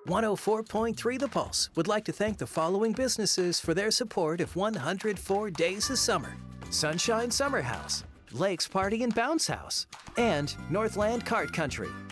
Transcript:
104.3 The Pulse would like to thank the following businesses for their support of 104 Days of Summer: Sunshine Summer House, Lakes Party and Bounce House, and Northland Kart Country.